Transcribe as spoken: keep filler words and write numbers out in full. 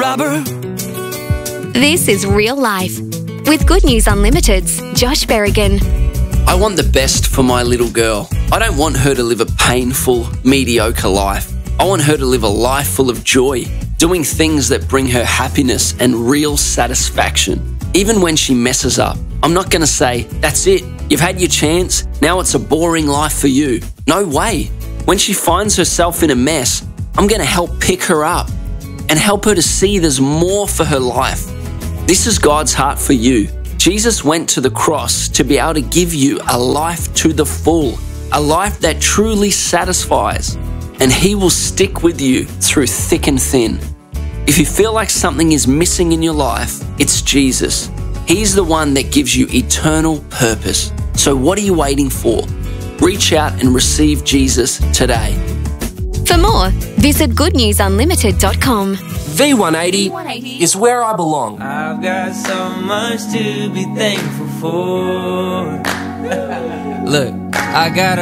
robber. This is Real Life with Good News Unlimited's Josh Berrigan. I want the best for my little girl. I don't want her to live a painful, mediocre life. I want her to live a life full of joy, doing things that bring her happiness and real satisfaction. Even when she messes up, I'm not going to say, that's it, you've had your chance, now it's a boring life for you. No way. When she finds herself in a mess, I'm going to help pick her up and help her to see there's more for her life. This is God's heart for you. Jesus went to the cross to be able to give you a life to the full, a life that truly satisfies, and He will stick with you through thick and thin. If you feel like something is missing in your life, it's Jesus. He's the one that gives you eternal purpose. So what are you waiting for? Reach out and receive Jesus today. For more, visit good news unlimited dot com. V one eighty is where I belong. I've got so much to be thankful for. Look, I got